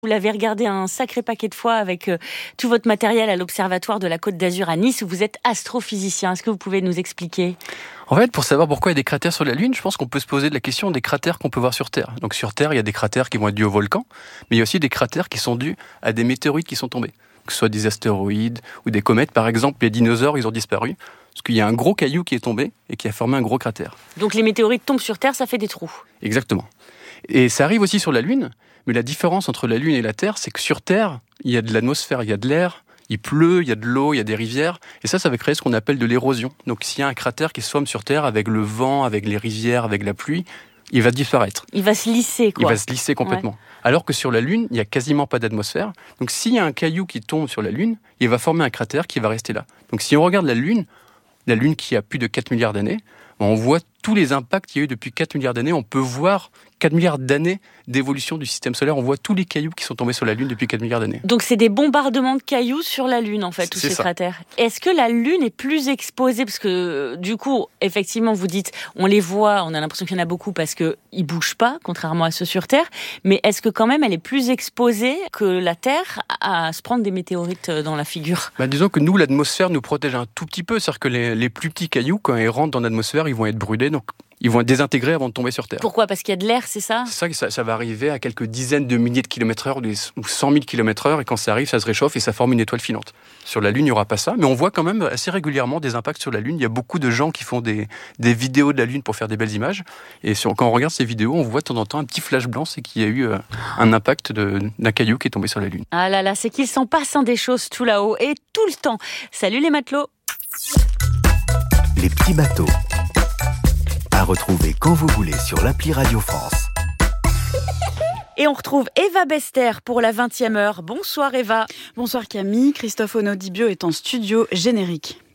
Vous l'avez regardé un sacré paquet de fois avec tout votre matériel à l'Observatoire de la Côte d'Azur à Nice, où vous êtes astrophysicien. Est-ce que vous pouvez nous expliquer ? En fait, pour savoir pourquoi il y a des cratères sur la Lune, je pense qu'on peut se poser la question des cratères qu'on peut voir sur Terre. Donc sur Terre, il y a des cratères qui vont être dus au volcan, mais il y a aussi des cratères qui sont dus à des météorites qui sont tombés. Que ce soit des astéroïdes ou des comètes. Par exemple, les dinosaures, ils ont disparu parce qu'il y a un gros caillou qui est tombé et qui a formé un gros cratère. Donc les météorites tombent sur Terre, ça fait des trous. Exactement. Et ça arrive aussi sur la Lune, mais la différence entre la Lune et la Terre, c'est que sur Terre, il y a de l'atmosphère, il y a de l'air, il pleut, il y a de l'eau, il y a des rivières, et ça va créer ce qu'on appelle de l'érosion. Donc s'il y a un cratère qui se forme sur Terre avec le vent, avec les rivières, avec la pluie, il va disparaître. Il va se lisser, quoi. Il va se lisser complètement. Ouais. Alors que sur la Lune, il n'y a quasiment pas d'atmosphère. Donc s'il y a un caillou qui tombe sur la Lune, il va former un cratère qui va rester là. Donc si on regarde la Lune qui a plus de 4 milliards d'années, on voit tous les impacts qu'il y a eu depuis 4 milliards d'années. On peut voir 4 milliards d'années d'évolution du système solaire. On voit tous les cailloux qui sont tombés sur la Lune depuis 4 milliards d'années. Donc c'est des bombardements de cailloux sur la Lune, en fait, tous ces cratères. Est-ce que la Lune est plus exposée ? Parce que, du coup, effectivement, vous dites, on les voit, on a l'impression qu'il y en a beaucoup parce qu'ils ne bougent pas, contrairement à ceux sur Terre. Mais est-ce que quand même, elle est plus exposée que la Terre à se prendre des météorites dans la figure ? Disons que nous, l'atmosphère nous protège un tout petit peu. C'est-à-dire que les plus petits cailloux, quand ils rentrent dans l'atmosphère, ils vont être brûlés. Donc ils vont être désintégrés avant de tomber sur Terre. Pourquoi ? Parce qu'il y a de l'air, c'est ça ? C'est ça, ça va arriver à quelques dizaines de milliers de kilomètres/heure ou 100 000 km/h, et quand ça arrive, ça se réchauffe et ça forme une étoile filante. Sur la Lune, il n'y aura pas ça, mais on voit quand même assez régulièrement des impacts sur la Lune. Il y a beaucoup de gens qui font des vidéos de la Lune pour faire des belles images, et quand on regarde ces vidéos, on voit de temps en temps un petit flash blanc, c'est qu'il y a eu un impact d'un caillou qui est tombé sur la Lune. Ah là là, c'est qu'il s'en passe des choses tout là-haut, et tout le temps. Salut les matelots. Les petits bateaux. À retrouver quand vous voulez sur l'appli Radio France. Et on retrouve Eva Bester pour la 20e heure. Bonsoir Eva. Bonsoir Camille, Christophe Onodibio est en studio générique.